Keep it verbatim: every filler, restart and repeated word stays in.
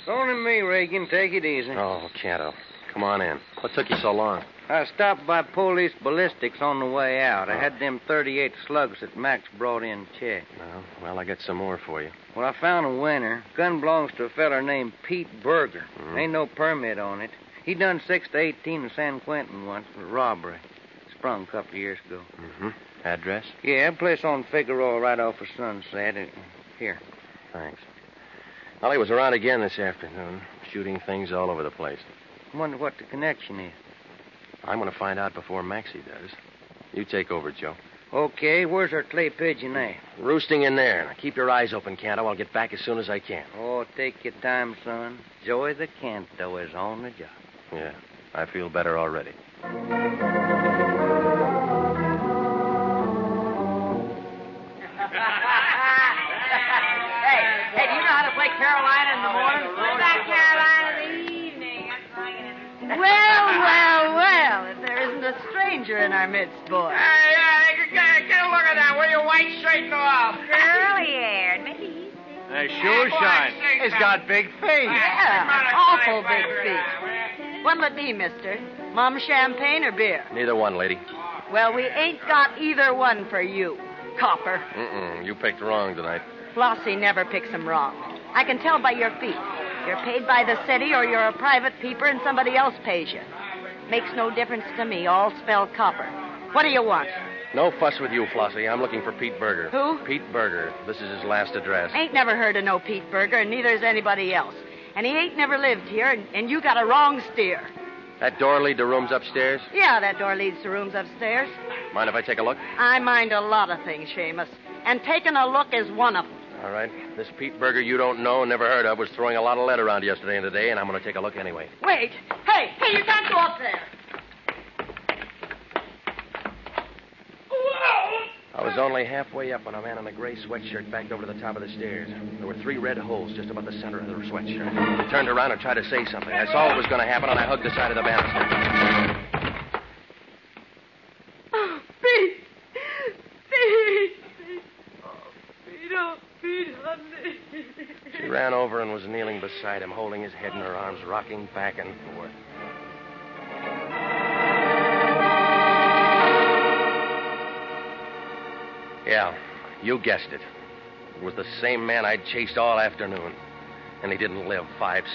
It's only me, Reagan. Take it easy. Oh, Canto. Come on in. What took you so long? I stopped by police ballistics on the way out. I had them thirty-eight slugs that Max brought in checked. Well, well, I got some more for you. Well, I found a winner. Gun belongs to a feller named Pete Berger. Mm-hmm. Ain't no permit on it. He done six to eighteen in San Quentin once for robbery. Sprung a couple of years ago. Mm-hmm. Address? Yeah, a place on Figueroa right off of Sunset. Uh, Here. Thanks. Well, he was around again this afternoon, shooting things all over the place. Wonder what the connection is. I'm going to find out before Maxie does. You take over, Joe. Okay, where's our clay pigeon at? Roosting in there. Now, keep your eyes open, Canto. I'll get back as soon as I can. Oh, take your time, son. Joey the Canto is on the job. Yeah, I feel better already. Hey, hey, do you know how to play Carolina in the morning? What about Carolina in the evening? Well, well, well, if there isn't a stranger in our midst, boy. Hey, hey, get, get a look at that. Will your white shirt go off? Curly-haired. Maybe he's... Hey, sure shine. He's got big feet. Yeah, awful big feet. What'll it be, mister? Mom champagne or beer? Neither one, lady. Well, we ain't got either one for you, copper. Mm-mm. You picked wrong tonight. Flossie never picks 'em wrong. I can tell by your feet. You're paid by the city or you're a private peeper and somebody else pays you. Makes no difference to me. All spell copper. What do you want? No fuss with you, Flossie. I'm looking for Pete Berger. Who? Pete Berger. This is his last address. Ain't never heard of no Pete Berger, and neither's anybody else. And he ain't never lived here, and, and you got a wrong steer. That door lead to rooms upstairs? Yeah, that door leads to rooms upstairs. Mind if I take a look? I mind a lot of things, Seamus. And taking a look is one of them. All right. This Pete Berger you don't know and never heard of was throwing a lot of lead around yesterday and today, and I'm going to take a look anyway. Wait. Hey, hey, you can't go up there. I was only halfway up when a man in a gray sweatshirt backed over to the top of the stairs. There were three red holes just above the center of the sweatshirt. He turned around and tried to say something. I saw what was going to happen, and I hugged the side of the banister. Oh, Pete. Pete. Oh, Pete, oh, Pete, honey. She ran over and was kneeling beside him, holding his head in her arms, rocking back and forth. Yeah, you guessed it. It was the same man I'd chased all afternoon. And he didn't live five